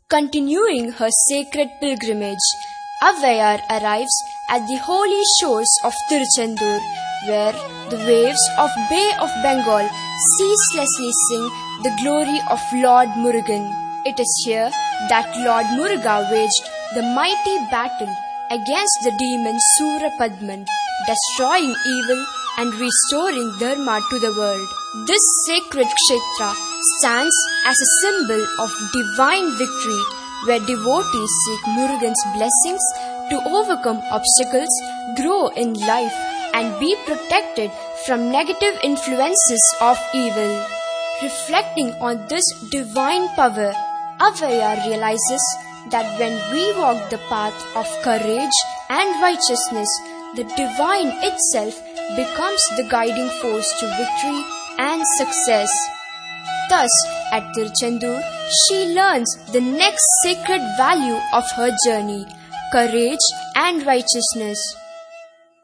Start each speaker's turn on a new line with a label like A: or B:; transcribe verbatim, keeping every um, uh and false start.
A: Continuing her sacred pilgrimage, Avvaiyar arrives at the holy shores of Tiruchendur, where the waves of Bay of Bengal ceaselessly sing the glory of Lord Murugan. It is here that Lord Muruga waged the mighty battle against the demon Surapadman, destroying evil and restoring Dharma to the world. This sacred kshetra stands as a symbol of divine victory, where devotees seek Murugan's blessings to overcome obstacles, grow in life, and be protected from negative influences of evil. Reflecting on this divine power, Avvaiyar realizes that when we walk the path of courage and righteousness, the divine itself becomes the guiding force to victory and success. Thus, at Tiruchendur, she learns the next sacred value of her journey, courage and righteousness.